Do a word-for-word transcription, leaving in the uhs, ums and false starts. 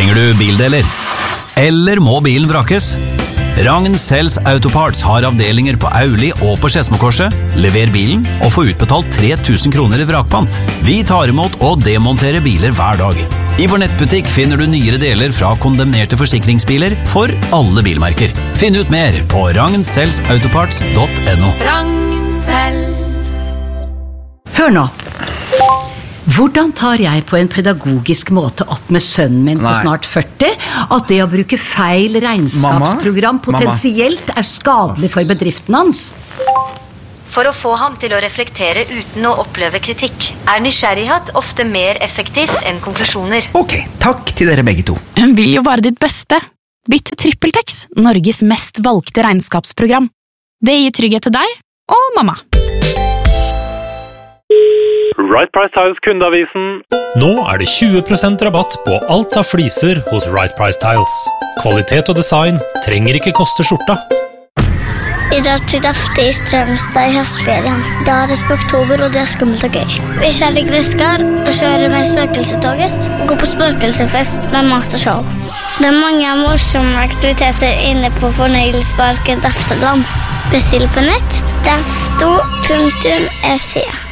Trenger du bildeler? Eller må bilen vrakes? Ragn Sells Autoparts har avdelinger på Auli og på Skedsmokorset. Lever bilen og få utbetalt tre tusen kroner i vrakpant. Vi tar imot og demonterer biler hver dag. I vår nettbutikk finner du nyere deler fra kondemnerte forsikringsbiler for alle bilmerker. Finn ut mer på ragn sells autoparts punktum no. Ragn Sells. Hør nå. Hvordan tar jeg på en pedagogisk måte opp med sønnen min på Nei. snart førti at det å bruke feil regnskapsprogram Mamma? potensielt er skadelig for bedriften hans? For å få ham til å reflektere uten å oppleve kritikk, er nysgjerrighet ofte mer effektivt enn konklusjoner. Ok, takk til dere begge to. Hun vil jo bare ditt beste. Bytt til TrippelTex, Norges mest valgte regnskapsprogram. Det gir trygghet til deg og mamma. Right Price Tiles kundeavisen. Nå er det tjue prosent rabatt på alt av fliser hos Right Price Tiles. Kvalitet og design trenger ikke koste skjorta. Vi drar til Dafte i Strømstad i høstferien. Da er det oktober, og det er skummelt og gøy. Vi kjører gresskar og kjører med spøkelsetoget. Går på spøkelsefest med mat og show. Det er mange morsomme aktiviteter inne på fornøyelsesparken Dafteland. Bestill på nett dafto punktum se.